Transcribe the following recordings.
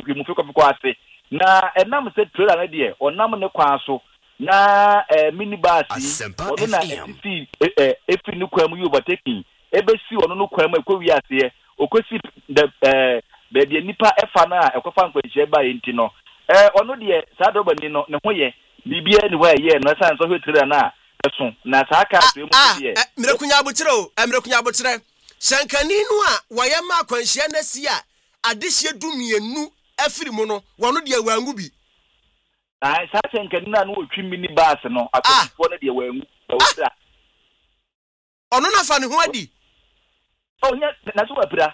mu fi ko ase na enam se trailer na de onam ne kwa so na minibus ono na FCC efi ne kwa mu you overtaking ebesi ono no kwa mu ekwi ase okosi baby nipa efa na ekofa nkwanche ba yenti no ono de sa do bani no ne hoye bibia ni wa ye no san so hwetire na eso na sa ka so mu de mirakunya abotire shankani no a wayema akwanche na sia adehye dumienu afiri mu no wono de wangu bi sa shankani na no otwi mini bus no akofo no de wangu ono na fa ne ho adi nya na so wapira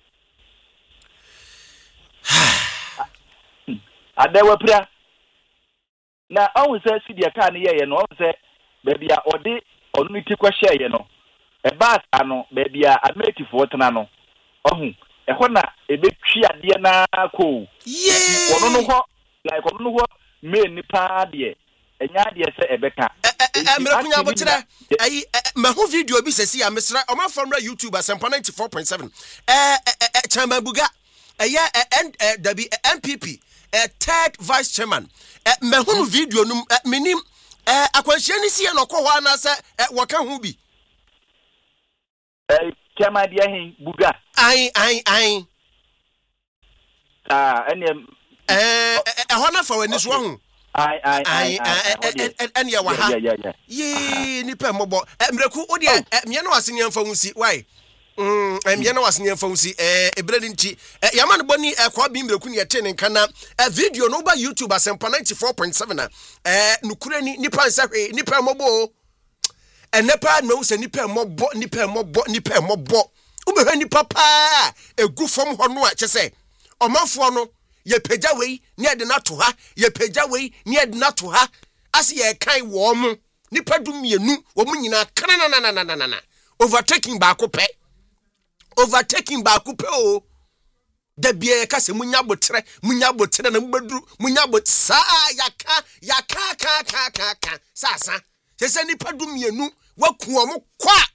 adewa pira na on say sidia ka ne ye no on say baby a ode onu ti kwa share ye no e bus ano baby a ameti fo tena no ohun e ho na e betwi ade na ko ono no ho like ono no ho me nipa de enya de se e beka mirakunya abotire ayi mahu video bi sesi ya mesra o ma from YouTube Asempa 94.7 Chamba Buga NPP third vice chairman mahu video num minim akwanhia ni sie no ko ho na se waka hu bi chama dia hin Buga ai enem ho na fa wani so hu ai enya wa ha ye ni pe mobo mreku odi me na wase nyamfa husi why me na wase nyamfa husi ebredi nti yama no boni kwa bi mreku ne yete ne kana video no ba YouTube Asempa 94.7 na nukure ni nipa nsahwe nipa mobo enepa no se nipa mobo ubehwa nipa pa egu fom ho no a kyese omafo no ye pagya wei ni ade na to ha ye pagya wei ni ade na to ha ase ye kan wo mu nipa du mienu wo mu nyina kana overtaking ba ko pe o da bia ka se munya botre na mbaduru munya bot sa yaka sasa se nipa du mienu waku mo kwa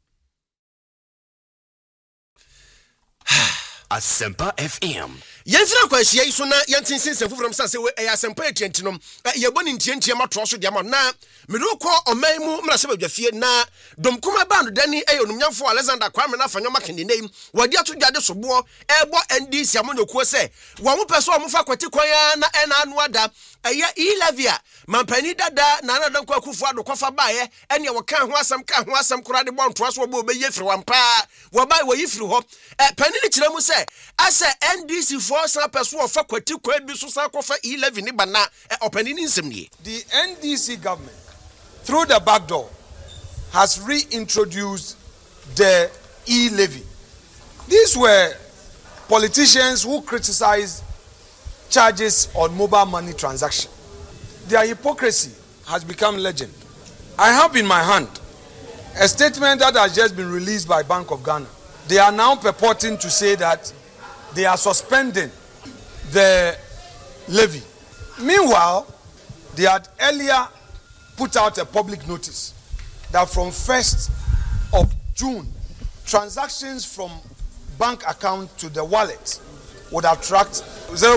Asempa FM. Yensira kwahia iso na yentinsinsen fufuro msanse we Asempa etientinom yeboni ntientie matro so de ama na medokọ oman mu mrase badwafie na domkuma band dani eyonumnyamfo Alexander Kwame na fanyoma kendenem wadi atodwade sobo ebo NDC amonyokuo se wo mo peso mo fa kwati kwan na anu ada eye Elevia mampani dada na na dankwa kufu ado kofa baaye ene wo kan ho asam kura de bonto aso obo be yefiri wampa wo baaye wo yefiri ho pani ni kire mu se ase NDC for sa peso ofa kwati kwa bi so sa kofa 11 ni bana opani ni nsem nie. The NDC government through the back door has reintroduced the e-levy. These were politicians who criticized charges on mobile money transaction. Their hypocrisy has become legend. I have in my hand a statement that has just been released by Bank of Ghana. They are now purporting to say that they are suspending the levy. Meanwhile, they had earlier put out a public notice that from 1st of June, transactions from bank account to the wallet would attract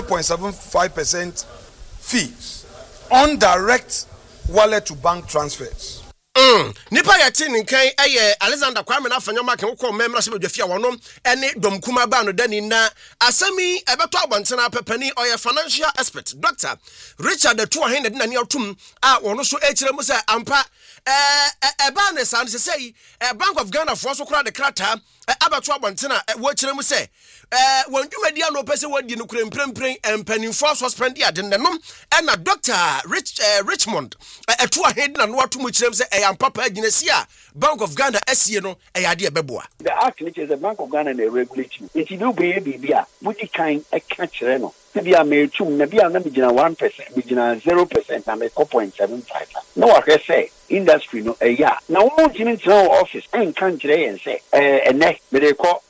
0.75% fees on direct wallet to bank transfers. Nipa yati nkan Alexander Kwame na fanyoma kan ko memra se badwafia wono ene domkuma ba no dani na asami ebeto abontena pepani oye financial expert Dr. Richard Atuahen na dinani otum a wono so ekire mu se ampa eba ne san se sei Bank of Ghana for so kura de krata abato abontena wo ekire mu se wondwumadi ano pese wodi no kure mprempren empanimfo suspend ya de nenom na Dr. Richmond Atuahen na no atum ekire mu se papa Ginesia Bank of Ghana SCA no eyade beboa. The act which is the Bank of Ghana and regulation. It you be bibia muji kind e ka kire no. Bibia me tum na bia na me gina 1%, me gina 0% na me 0.75. No what I say. industry no na wo ntimi ntina office en kan kire yen say ene me dey call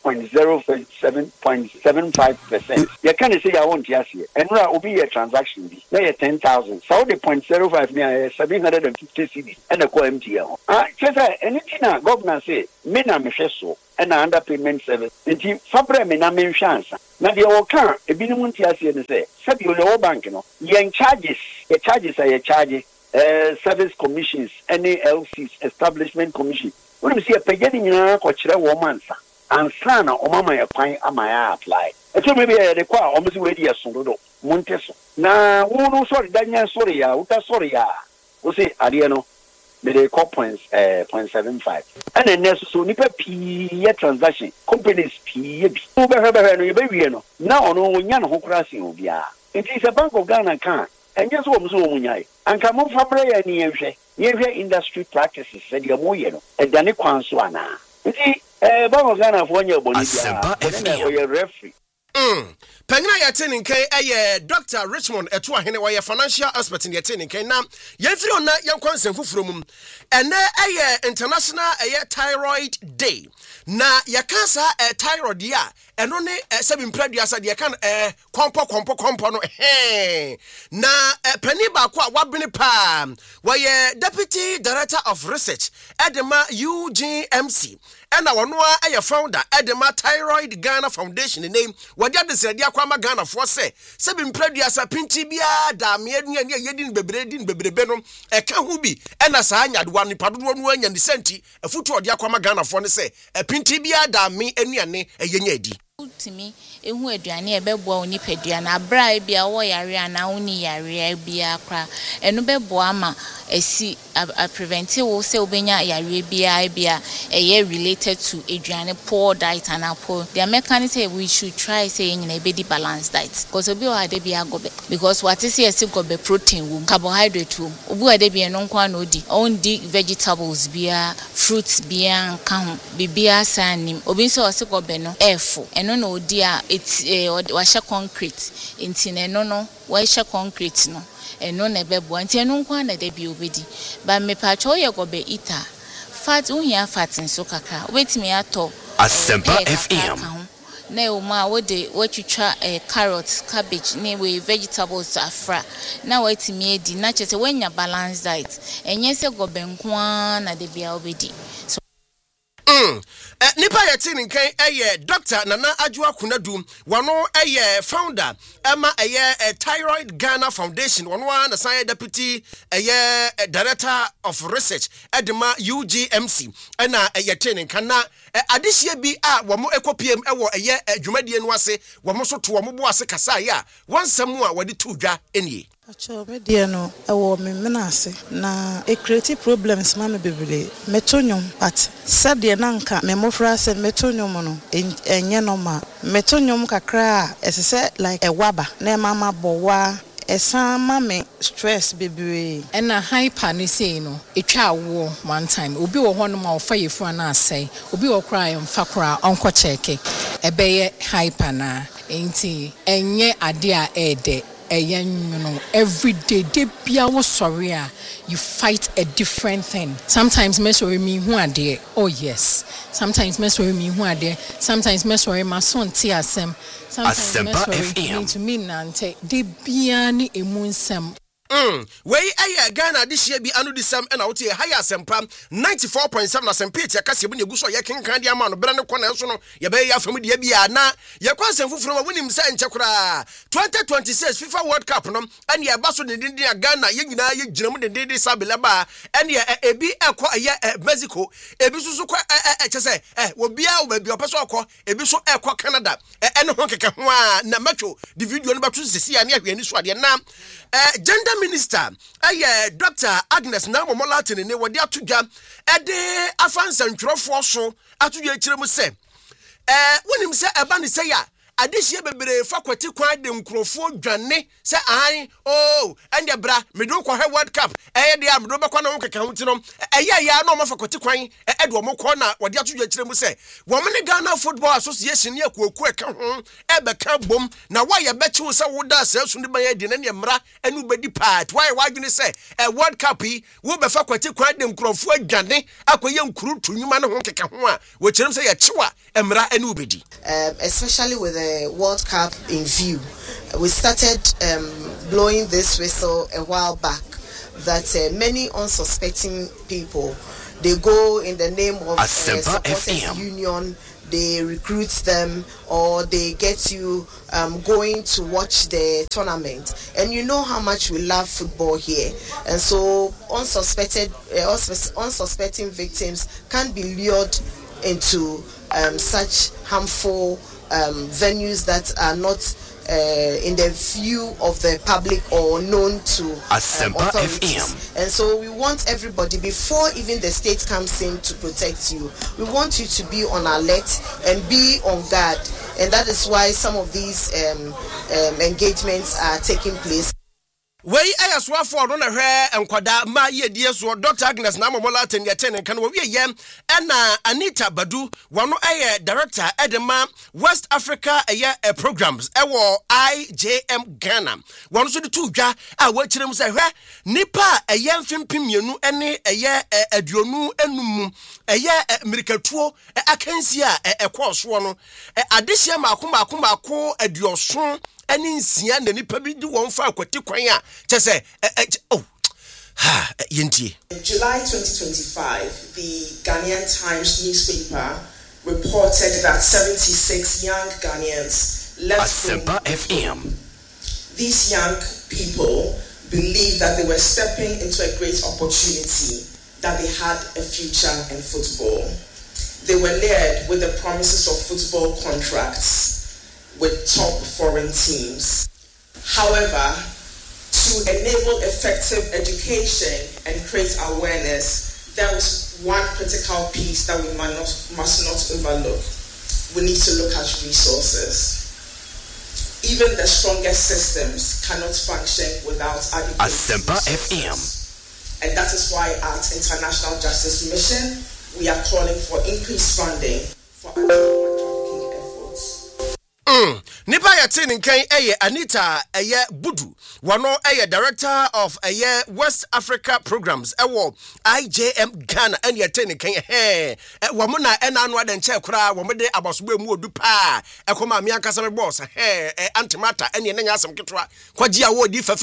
0.075%. You can say I want yes here. And now will be a transaction be. Na 10,000. So the 0.05 me 750 cedis and a call MTL. Just anything na governor say me na me so and underpayment service. Nti fabre me na me chance. Na the oka e bi no ntia se ne say sabi o le bank no yen charges are charges service commissions NALCs establishment commission. When we see a paying nyina ko kire wo mansa ansa na omama ya kwan amaya apply eto maybe the kwa almost we dey asondo monteso na wo no sorry danya sorry ya uta sorry ya we say ade no me dey call 0.75 and then so nipa pie transaction companies pie bi wo be no ye be wie no na ono nya no ho kura sin obia it is a Bank of Ghana kan enye so wo so wo munyai anka mo fabre ya ni yehwe industry practices said ya mo ye no edane kwan so ana nti Bank of Ghana for nya bonibia na referee Pengina yatin nke Dr. Richmond eto ahene wa financial expert in yatin nke na yefiri ona yankwansen fufuro mum ene international thyroid day na yakasa thyroid ya eno ne sebimpredua sa de kan kompo no na pani ba ko a wabene pa wa deputy director of research edema UGMC ena wono a founder edema Thyroid Ghana Foundation name wadi adesrade akwama Ghana for se bimpredua sa pinti bia da me anu ne yedin bebrebe no eka hu bi ena sa anyadewa ni padodo no anya ni senti afutu odi akwama Ghana for ne se pinti bia da me anuane eyenya adi ultimi ehu aduane ebeboa oni pedua na bra bia wo yare na oni yare bia kra enu beboa ma esi a preventive se obenya yare bia related to aduane poor diet and poor the American say we should try say nyina be di balanced diet because obi o ade bia gobe because what is here gobe protein wo carbohydrate wo obi ade bia no kwa na odi on di vegetables bia fruits bia nka ho bibia sanim obi so se gobe no efo eno na odi a washa concrete intine no washa concrete no eno na bebo anti eno nkwa na de bi obedi ba me pa cho ye gobe ita fat uhia fat nso kakra obetimi ato Asempa FM na uma wode watwitwa carrot cabbage ne we vegetables afra na watimi edi na chese wenya balanced diet enye se gobe nkwa na de bia obedi so nipa yatin nkan Dr. Nana Adwoa Kunadu wano founder ama Thyroid Ghana Foundation wano na san deputy director of research edema UGMC na yatin nkan na adehye bi a wamo ekopiem ewo adwumadie no ase wamo so to wamo bo ase kasa ya wansam a wade tudwa enie acho media no ewo memenase na create problems ma me bebele metonyum but said de nanka memofra se metonyum no enye no ma metonyum kakra esese like ewaba na mama bowa esa mame stress bebere ena hyper ni say no etwa wo one time obi wo hono ma ofa yefu na asai obi wo kra yemfa kra onko cheke ebeye hyper na enti enye ade a ede every day they be our sorry you fight a different thing. Sometimes me sorry me who are there. Oh yes. Sometimes me sorry me who are there. Sometimes me sorry my son tia sem. Sometimes me sorry to me nante. They be ani emunsem. Wey Ghana this year be anu disam and out here higher sempa 94.7 na sempete akase bu negu so ye kenkan dia ma no bere ne kona so no ye be ya fam dia bia na ye kwansem fufuro ma wonim sa enchekura 2026 FIFA World Cup no ane ye ba so de Ghana ye nyina ye gyinamu de sabele ba ane ye ebi ekọ ye Mexico ebi so kwa chese obia obabi opeso okọ ebi so ekọ Canada ene ho keke ho a na macho the video no batu sisi ane ahwe ni so ade na gender minister Dr. Agnes Namomolatini ne wodi atudwa ede afansa ntwerofo so atudwa ekiremu se wonim se eba ne se ya adehye bebre fa kwati kwan de nkrofo dwane se an oh ende bra medo ko he world cup de am do be kwa na won keka ho tinom ya na o ma fa kwati kwan do mo ko na wode atodwa kire mu se wo me Ghana Football Association ne akuaku eka ho be ka bom na wa ye be chiwo se wo da asasu ne ban ye de ne mra anu bedi part why dwene se world cup yi wo be fa kwati kwan de nkrofo dwane akoye nkuru tunwuma ne ho keka ho a wo kire se ye chiwa emra anu bedi especially with the World Cup in view. We started blowing this whistle a while back that many unsuspecting people, they go in the name of supporters union, they recruit them or they get you going to watch the tournament. And you know how much we love football here. And so unsuspecting victims can't be lured into such harmful venues that are not in the view of the public or known to authorities. And so we want everybody, before even the state comes in to protect you, we want you to be on alert and be on guard. And that is why some of these engagements are taking place. Wey ayaswafo no na hwe enkwada ma ye die so Dr. Agnes na momola ten kan wo ye na Anita Badu wano director edema West Africa programs ewo IJM Ghana wano so de tudwa a wa kirem se hwe nipa mfempimienu ene aduonu enum mirikatuo akansi a ekwoso no adehye maako adioso ani nsia na nipa bi di won fa akwati kwan a chese yenti. In July 2025, the Ghanaian Times newspaper reported that 76 young Ghanaians left Asempa FM. These young people believed that they were stepping into a great opportunity, that they had a future in football. They were lured with the promises of football contracts with top foreign teams. However, to enable effective education and create awareness, there is one critical piece that we must not overlook. We need to look at resources. Even the strongest systems cannot function without adequate resources. And that is why at International Justice Mission, we are calling for increased funding for anti-trafficking efforts. Nipa ya tini nkan Anita Budu wano director of West Africa programs ewo IJM Ghana and ya tini nkan wamuna anwa den che kura wamede abasube mu odu pa ekoma mi ankasa me boss antimata ene nya asem ketwa kwaji awodi fe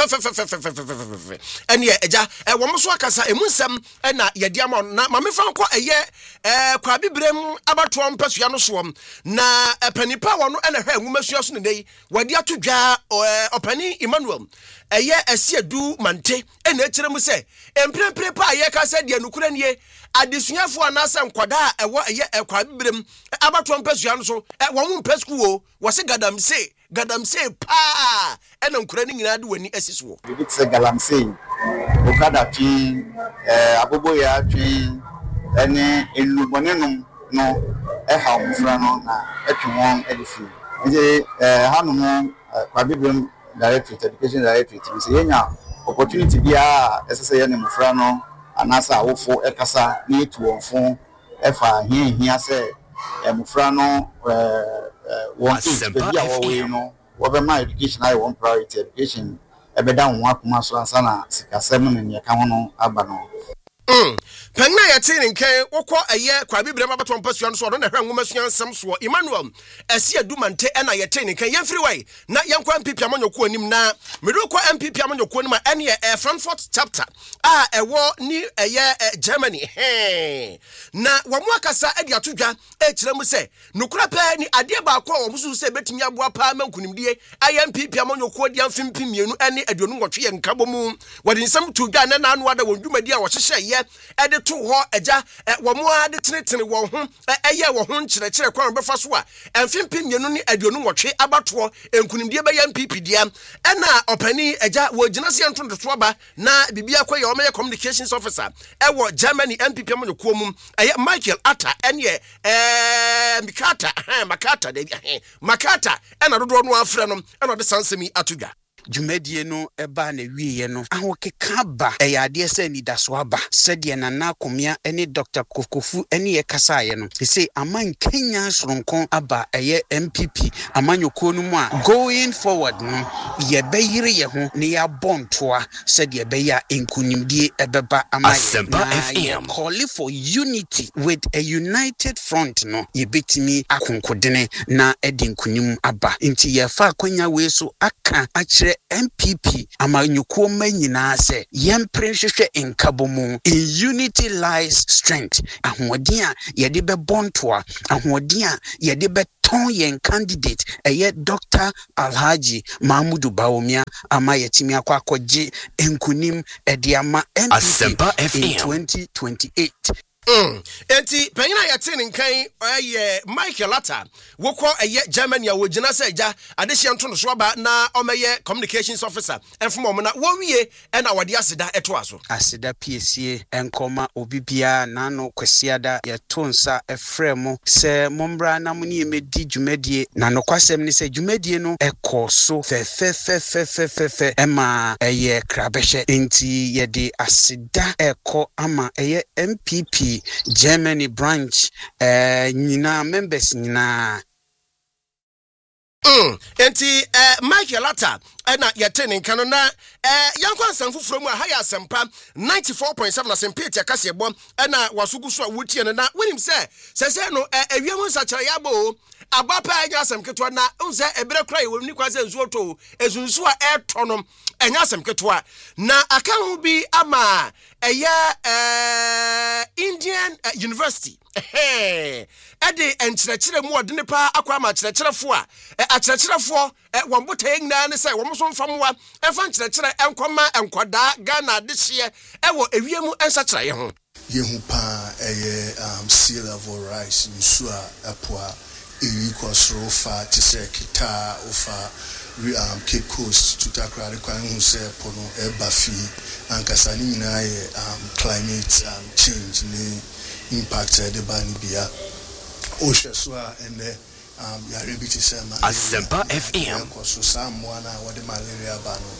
ene eja wamoso akasa emunsem na yediama na mamefa nko kwa bibrem abato mpasua no so na panipa wano ene nwumasua so ne wadi atodwa opani Emmanuel asiedu mante ena akire mu se emprempre pa ka se de nukura nie adesuafo anasa nkwada ewo kwa bibrem abato mpasua no so won mpasku o wo se gadamse pa ena nkura ni nyina de wani asiso bibi se galamse okada twi aboboya twi ene enubonenum no ha mfra no na etwe won edifi nje hanumo kwabibem directorate education directorate say yenya opportunity bia esese ye ne mfra no anasa awofo ekasa na etu onfo efa hia se mfra no won bia wo no wo be my education I want priority education ebeda won akoma so ansa na sikasem ne ne ka ho no aba no Pengna ya tini nken woko kwa bibrem abato mpasua no so do na hwa nwumasua nsem so Emmanuel asiedu mante na ya tini nken yemfiri wai na yenkwa MPP amanyoku anim na medoko MPP amanyoku anim ene Frankfurt chapter ewo ni Germany na wamu akasa edi atodwa kire mu se nokura pe ni ade ba akwa wo musu se betimi aboa pa mankunimdie MPP amanyoku odi amfimpi mienu ene aduonu nwotwe ye nkabom wadi nsem tudwa na anu ada wondumadi a wo hyehye ye e de to ho agya wo mo ade tenetene wo ho eye wo ho nkyerɛkyerɛ kwan befa so a emfimpim yenu ne aduonu nwɔtwe abato enkunimdie be ya MPP dia ɛna opani agya wo gyina se ntonto aba na bibia kɔ ye o meye communications officer ɛwɔ Germany MPP mo ne kuomum ɛyɛ Michael Atta ɛne Makata ɛna dodo no afrɛ no ɛna de sansemi atodwa Jumedie no eba na wiye no ahokeka ba eyade se nidaso aba sede nana komia ene Dr. Kokofu ene ye kasaye no se aman Kenya soronko aba eye MPP amanyoko no mu a going forward no ye beyire ye ho ne ya bontoa sede be ya enkunimdie ebeba amaye calling for unity with a united front no ye betimi akonkodene na edinkunim aba nti ye fa kwanya we so aka akire MPP amanyuko manyina se yemprehwehwe enkabomu. In unity lies strength. Ahoɔden a yɛde bɛbɔntoa, ahoɔden a yɛde bɛtɔn yɛn candidate ɛyɛ Dr. Alhaji Mahmudu Bawumia ama yɛtimi akɔgye enkunim ɛde ama MPP in 2028. Enti penyina yɛte ne nkan Michael Atta wokɔ Germany a wogina sɛ agya adehye nto no so aba na ɔmɛyɛ communications officer ɛfom ɔmo na wɔwie ɛna wɔde aseda ɛto aso aseda piesie ɛnkɔma obibia na no kwasiada yɛto nsa ɛfrɛ mo sɛ mombra na mo ne yɛmɛdi dwumadie na no kwasɛm ne sɛ dwumadie no ɛkɔ so fɛfɛfɛfɛfɛfɛ ɛma ɛyɛ krabɛhwɛ enti yɛde aseda ɛkɔ ama ɛyɛ MPP Germany branch nyina members nyina enti Michael Atta na yɛte ne nka no na yankwa nsanfoforo mu a ha yɛ asempa 94.7 asempa tia kase bɔ na wasogu so a wotie no na wonim sɛ no awiam nsakyerɛ yabo abapa anya asem ketwa na unse ebere kra ye woni kwa se nsuo to ezunsu a eto no enya asem ketwa na aka hu bi ama Indian University ede enkyerɛkyerɛ mu ɔde ne pa akwa ma kyerɛkyerɛfo a akyerɛkyerɛfo wɔn botae nyina ne sɛ wɔn so mfamwa ɛfa nkyerɛkyerɛ enkɔma enkwada Ghana de hye ɛwɔ ewiemu ensakyerɛ ye ho yehu pa sea level rise nsu a apoa equal fa tise kita ofa Cape Coast to takrade kwan hu se pono ebafi ankasa ni nyina ye climate change ni impact the bani bia o hweso a ene yare bi tise ma Asempa FM so someone what the malaria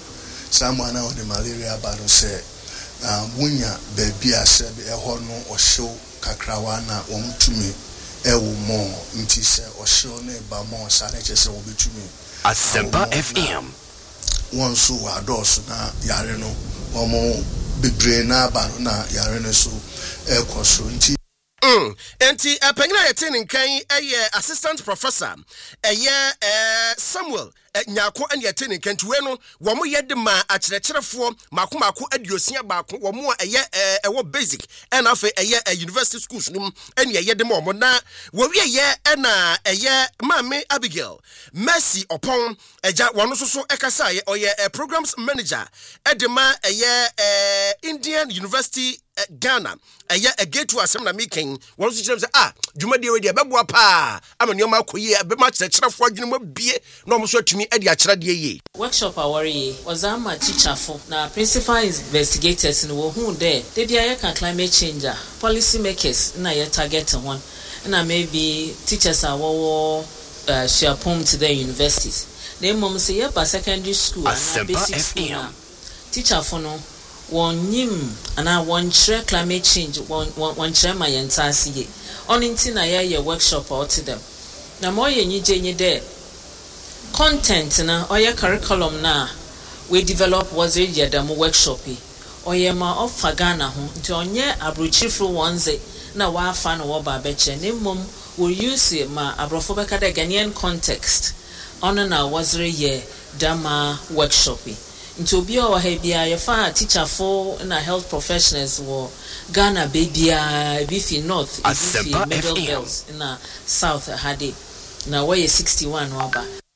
bano se wunya baby asebe ehɔ no ɔhyew kakrawa na wɔmtumi ɛwo mo nti sɛ ɔhyew ne ba mo sa na kyerɛ sɛ wɔbɛtumi Asempa FM wɔn so wɔ adɔɔso na yare no wɔn bebree na aba no na yare no so ɛkɔ so nti enti panyina yɛte ne nkan assistant professor Samuel nyako ane yɛte ne nkan tuwe no wɔn yɛde ma akyerɛkyerɛfoɔ mako adiosia baako wɔn a ɛwɔ basic ɛna afei university schools no ane yɛde ma wɔn na wɔwie ɛna Mame Abigail Mercy Opon agya wɔn so ɛkasa ɔyɛ programs manager ɛde ma Indian University Ghana a gate to asem na making one so say dwumade we dia beboa pa amanioma akoyi be ma kyerɛkyerɛfo adwuma bie na ɔmo so atumi ade akyerɛ de ye workshop awori was ama teacher for na principal investigators no wo hu there they be climate change policy makers na ye target one na maybe teachers are share pom to their universities they mom say ye ba secondary school and basic school teacher for no one nim and I want climate change one share my entire CA on intina ya workshop out to them. Na more ye there content na or your curriculum na we develop was a demo workshop or ye ma of Fagana home to onye abruchifru ones na wa fan or babeche name mum will use it ma abrofobeka the Ghanaian context on na was ye dama workshop. Into be our hebia your fa teacher for na health professionals wo Ghana baby bifi north bifi middle belts in south hade na way 61 waba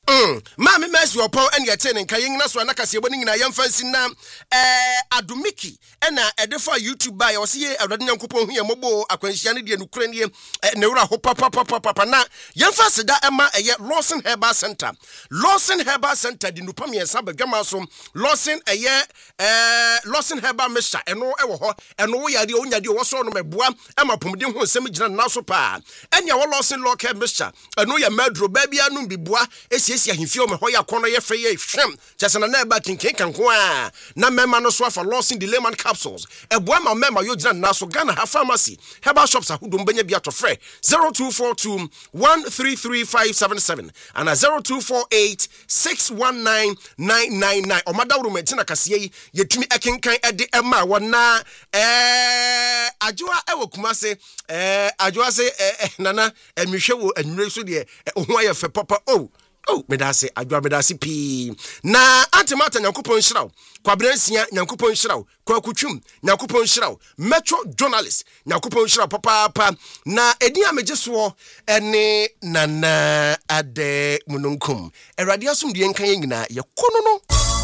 Mami Messi upon and your ten and Kaying so anakasi winning in a young fancy na Adumiki and Edefa YouTube by or see a Radian coupon here mobile Aquantianity and Ukrainian Neura Papa na young fancy da Emma a yet Lawson Herbal Center. Lawson Herbal Center the Nupami and Sabah Gamasum Lawson a year Lawson Herbal Mr. and no ever and no ya the only was on my boa Emma Pumdin who semi-general Nasopa and your Lawson Lock Mr. I know your medro baby anum be boa esia himfio me hoya kono ye freye hwem chese na na ba kinken kan ko a na mema no so afa Lawson the layman capsules eboa ma mema yo gina na so Ghana ha pharmacy herbal shops ahudom benya bia to frɛ 0242 133577 and 0248 619999 o madawru metina kase yi yetumi akenkan ede ema wona adwoa ewo kumase adwoa se nana emihwe wo anwure so de ho aye fe papa medase adwa medase pi na antimata nyankopon hyiraw kwabransia nyankopon hyiraw kwakutwum nyankopon hyiraw metro journalist nyankopon hyiraw papa na edin amegeso ene nana ade mununkum erade asum de nkan nyina ye kono no